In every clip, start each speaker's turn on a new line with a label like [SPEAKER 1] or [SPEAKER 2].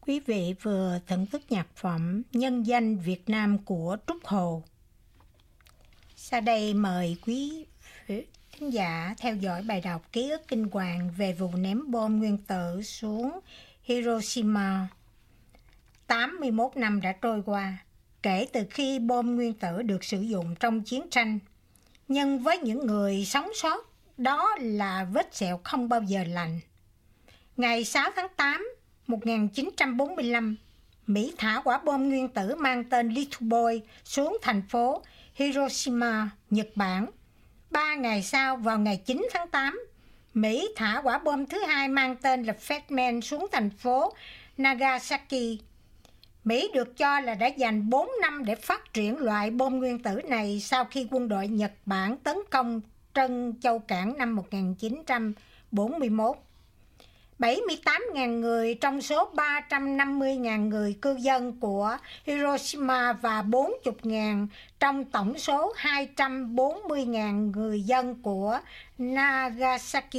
[SPEAKER 1] Quý vị vừa thưởng thức nhạc phẩm Nhân danh Việt Nam của Trúc Hồ. Sau đây mời quý khán giả theo dõi bài đọc ký ức kinh hoàng về vụ ném bom nguyên tử xuống Hiroshima. 81 năm đã trôi qua kể từ khi bom nguyên tử được sử dụng trong chiến tranh. Nhưng với những người sống sót, đó là vết sẹo không bao giờ lành. Ngày 6 tháng 8, 1945, Mỹ thả quả bom nguyên tử mang tên Little Boy xuống thành phố Hiroshima, Nhật Bản. 3 ngày sau, vào ngày 9 tháng 8, Mỹ thả quả bom thứ hai mang tên là Fat xuống thành phố Nagasaki. Mỹ được cho là đã dành 4 năm để phát triển loại bom nguyên tử này sau khi quân đội Nhật Bản tấn công Trân Châu Cảng năm 1941. 78.000 người trong số 350.000 người cư dân của Hiroshima và 40.000 trong tổng số 240.000 người dân của Nagasaki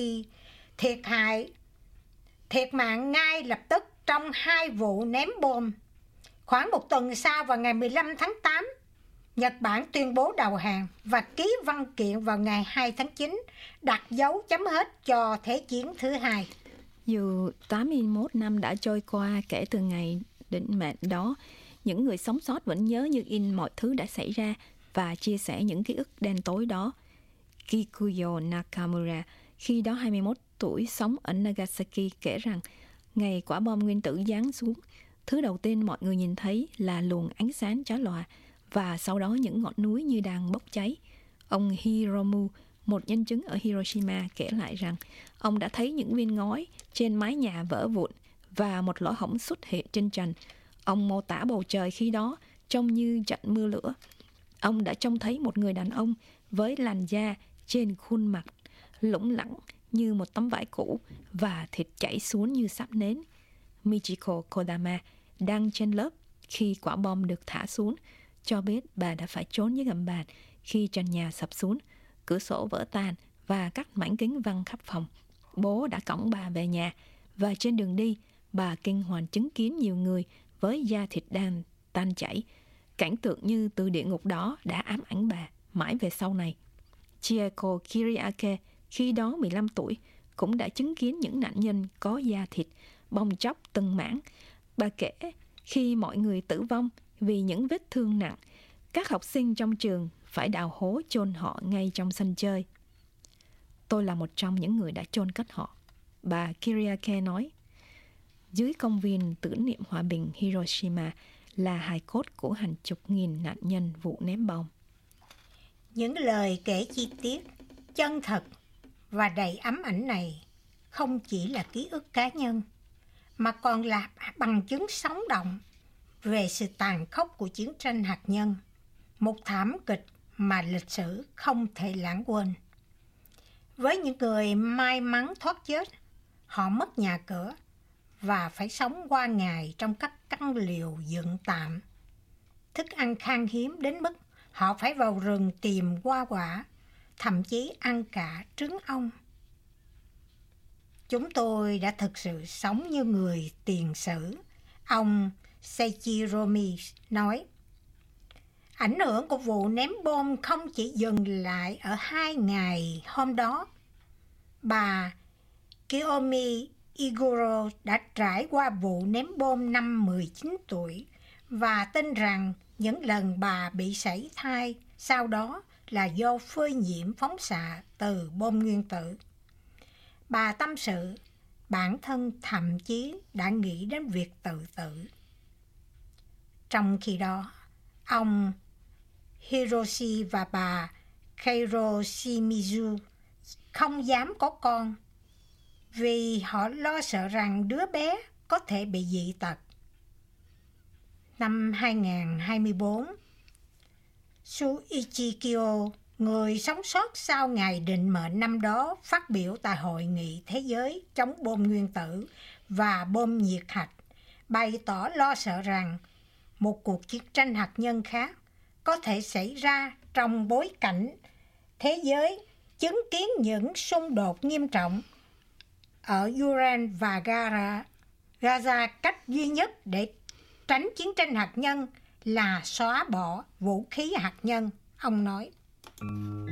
[SPEAKER 1] thiệt mạng ngay lập tức trong 2 vụ ném bom. Khoảng một tuần sau, vào ngày 15 tháng 8, Nhật Bản tuyên bố đầu hàng và ký văn kiện vào ngày 2 tháng 9, đặt dấu chấm hết cho Thế chiến thứ hai.
[SPEAKER 2] Dù 81 năm đã trôi qua kể từ ngày định mệnh đó, những người sống sót vẫn nhớ như in mọi thứ đã xảy ra và chia sẻ những ký ức đen tối đó. Kikuyo Nakamura, khi đó 21 tuổi, sống ở Nagasaki, kể rằng ngày quả bom nguyên tử giáng xuống, thứ đầu tiên mọi người nhìn thấy là luồng ánh sáng chói lòa và sau đó những ngọn núi như đang bốc cháy. Ông Hiromu, một nhân chứng ở Hiroshima, kể lại rằng ông đã thấy những viên ngói trên mái nhà vỡ vụn và một lỗ hổng xuất hiện trên trần. Ông mô tả bầu trời khi đó trông như trận mưa lửa. Ông đã trông thấy một người đàn ông với làn da trên khuôn mặt lủng lẳng như một tấm vải cũ và thịt chảy xuống như sáp nến. Michiko Kodama đang trên lớp khi quả bom được thả xuống cho biết bà đã phải trốn dưới gầm bàn khi trần nhà sập xuống, cửa sổ vỡ tan và các mảnh kính văng khắp phòng. Bố đã cõng bà về nhà và trên đường đi, bà kinh hoàng chứng kiến nhiều người với da thịt đang tan chảy. Cảnh tượng như từ địa ngục đó đã ám ảnh bà mãi về sau này. Chieko Kiriake, khi đó 15 tuổi, cũng đã chứng kiến những nạn nhân có da thịt bong chóc từng mảng. Bà kể khi mọi người tử vong vì những vết thương nặng, các học sinh trong trường phải đào hố chôn họ ngay trong sân chơi. Tôi là một trong những người đã chôn cất họ, bà Kiriake nói. Dưới công viên tưởng niệm hòa bình Hiroshima là hài cốt của hàng chục nghìn nạn nhân vụ ném bom.
[SPEAKER 1] Những lời kể chi tiết, chân thật và đầy ám ảnh này không chỉ là ký ức cá nhân, mà còn là bằng chứng sống động về sự tàn khốc của chiến tranh hạt nhân, một thảm kịch mà lịch sử không thể lãng quên. Với những người may mắn thoát chết, họ mất nhà cửa và phải sống qua ngày trong các căn lều dựng tạm. Thức ăn khan hiếm đến mức họ phải vào rừng tìm hoa quả, thậm chí ăn cả trứng ong. Chúng tôi đã thực sự sống như người tiền sử, ông Seijiromi nói. Ảnh hưởng của vụ ném bom không chỉ dừng lại ở 2 ngày hôm đó. Bà Kiyomi Iguro đã trải qua vụ ném bom năm 19 tuổi và tin rằng những lần bà bị sảy thai sau đó là do phơi nhiễm phóng xạ từ bom nguyên tử. Bà tâm sự bản thân thậm chí đã nghĩ đến việc tự tử. Trong khi đó, ông Hiroshi và bà Keiro Shimizu không dám có con vì họ lo sợ rằng đứa bé có thể bị dị tật. Năm 2024, Shuichi Kyo, người sống sót sau ngày định mệnh năm đó, phát biểu tại Hội nghị Thế giới chống bom nguyên tử và bom nhiệt hạch, bày tỏ lo sợ rằng một cuộc chiến tranh hạt nhân khác có thể xảy ra trong bối cảnh thế giới chứng kiến những xung đột nghiêm trọng ở Uran và Gaza Gaza, cách duy nhất để tránh chiến tranh hạt nhân là xóa bỏ vũ khí hạt nhân, ông nói.